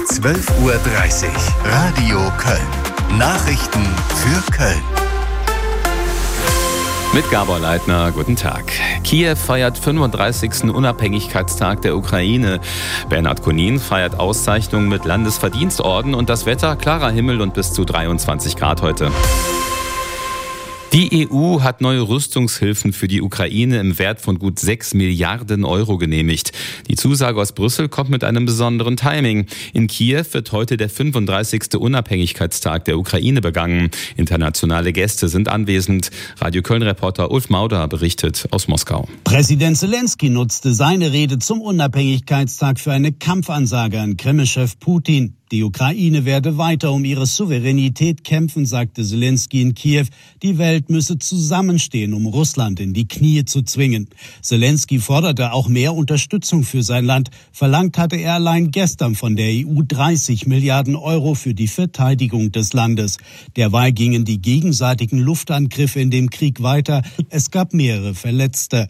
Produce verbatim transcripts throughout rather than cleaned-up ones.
zwölf Uhr dreißig. Radio Köln. Nachrichten für Köln. Mit Gabor Leitner, guten Tag. Kiew feiert fünfunddreißigsten Unabhängigkeitstag der Ukraine. Bernhard Kunin feiert Auszeichnungen mit Landesverdienstorden und das Wetter klarer Himmel und bis zu dreiundzwanzig Grad heute. Die E U hat neue Rüstungshilfen für die Ukraine im Wert von gut sechs Milliarden Euro genehmigt. Die Zusage aus Brüssel kommt mit einem besonderen Timing. In Kiew wird heute der fünfunddreißigste Unabhängigkeitstag der Ukraine begangen. Internationale Gäste sind anwesend. Radio Köln-Reporter Ulf Mauder berichtet aus Moskau. Präsident Zelensky nutzte seine Rede zum Unabhängigkeitstag für eine Kampfansage an Kreml-Chef Putin. Die Ukraine werde weiter um ihre Souveränität kämpfen, sagte Zelensky in Kiew. Die Welt müsse zusammenstehen, um Russland in die Knie zu zwingen. Zelensky forderte auch mehr Unterstützung für sein Land. Verlangt hatte er allein gestern von der E U dreißig Milliarden Euro für die Verteidigung des Landes. Derweil gingen die gegenseitigen Luftangriffe in dem Krieg weiter. Es gab mehrere Verletzte.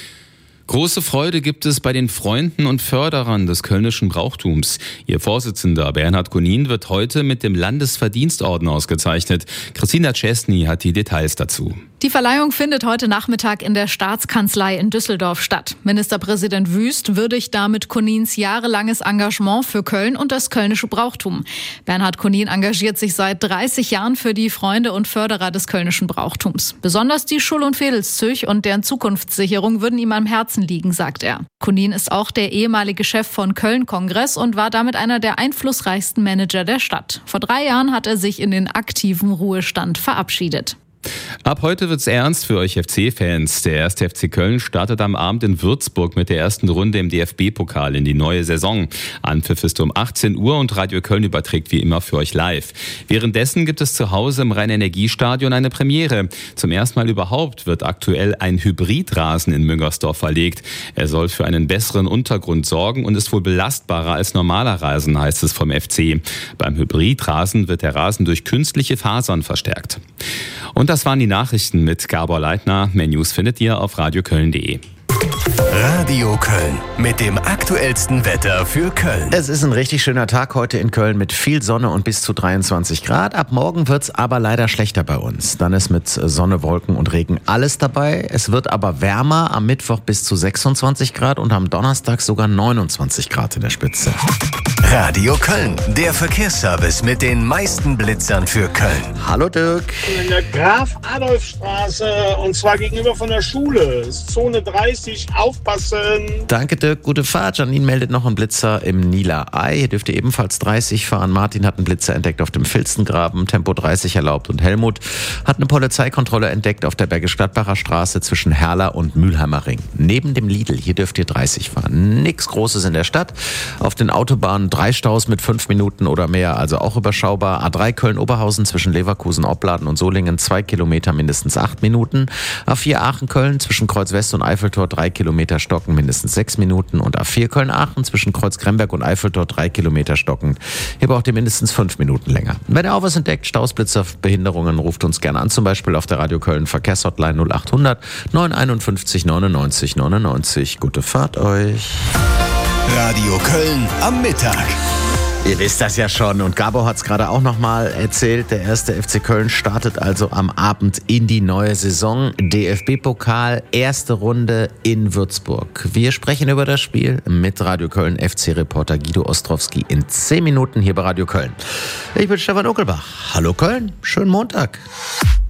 Große Freude gibt es bei den Freunden und Förderern des kölnischen Brauchtums. Ihr Vorsitzender Bernhard Kunin wird heute mit dem Landesverdienstorden ausgezeichnet. Christina Czesny hat die Details dazu. Die Verleihung findet heute Nachmittag in der Staatskanzlei in Düsseldorf statt. Ministerpräsident Wüst würdigt damit Kunins jahrelanges Engagement für Köln und das kölnische Brauchtum. Bernhard Kunin engagiert sich seit dreißig Jahren für die Freunde und Förderer des kölnischen Brauchtums. Besonders die Schull- und Vedelszüch und deren Zukunftssicherung würden ihm am Herzen liegen, sagt er. Kunin ist auch der ehemalige Chef von Köln-Kongress und war damit einer der einflussreichsten Manager der Stadt. Vor drei Jahren hat er sich in den aktiven Ruhestand verabschiedet. Ab heute wird's ernst für euch F C-Fans. Der erste F C Köln startet am Abend in Würzburg mit der ersten Runde im D F B-Pokal in die neue Saison. Anpfiff ist um achtzehn Uhr und Radio Köln überträgt wie immer für euch live. Währenddessen gibt es zu Hause im Rhein-Energie-Stadion eine Premiere. Zum ersten Mal überhaupt wird aktuell ein Hybridrasen in Müngersdorf verlegt. Er soll für einen besseren Untergrund sorgen und ist wohl belastbarer als normaler Rasen, heißt es vom F C. Beim Hybridrasen wird der Rasen durch künstliche Fasern verstärkt. Und das waren die Nachrichten mit Gabor Leitner. Mehr News findet ihr auf radioköln punkt de. Radio Köln mit dem aktuellsten Wetter für Köln. Es ist ein richtig schöner Tag heute in Köln mit viel Sonne und bis zu dreiundzwanzig Grad. Ab morgen wird's aber leider schlechter bei uns. Dann ist mit Sonne, Wolken und Regen alles dabei. Es wird aber wärmer, am Mittwoch bis zu sechsundzwanzig Grad und am Donnerstag sogar neunundzwanzig Grad in der Spitze. Radio Köln, der Verkehrsservice mit den meisten Blitzern für Köln. Hallo Dirk. In der Graf-Adolf-Straße und zwar gegenüber von der Schule. Ist Zone dreißig, aufpassen. Danke Dirk, gute Fahrt. Janine meldet noch einen Blitzer im Niederei. Hier dürft ihr ebenfalls dreißig fahren. Martin hat einen Blitzer entdeckt auf dem Filzengraben, Tempo dreißig erlaubt. Und Helmut hat eine Polizeikontrolle entdeckt auf der Bergisch-Gladbacher Straße zwischen Herler und Mülheimer Ring. Neben dem Lidl, hier dürft ihr dreißig fahren. Nix Großes in der Stadt. Auf den Autobahnen drei Staus mit fünf Minuten oder mehr, also auch überschaubar. A drei Köln-Oberhausen zwischen Leverkusen, Opladen und Solingen, zwei Kilometer, mindestens acht Minuten. A vier Aachen-Köln zwischen Kreuz West und Eiffeltor, drei Kilometer stocken, mindestens sechs Minuten. Und A vier Köln-Aachen zwischen Kreuz Kremberg und Eiffeltor, drei Kilometer stocken. Hier braucht ihr mindestens fünf Minuten länger. Wenn ihr auch was entdeckt, Staus, Blitzer, Behinderungen, ruft uns gerne an, zum Beispiel auf der Radio Köln Verkehrshotline null achthundert neun einundfünfzig neunundneunzig neunundneunzig. Gute Fahrt euch. Radio Köln am Mittag. Ihr wisst das ja schon und Gabor hat es gerade auch nochmal erzählt. Der erste F C Köln startet also am Abend in die neue Saison. D F B-Pokal, erste Runde in Würzburg. Wir sprechen über das Spiel mit Radio Köln F C-Reporter Guido Ostrowski in zehn Minuten hier bei Radio Köln. Ich bin Stefan Uckelbach. Hallo Köln, schönen Montag.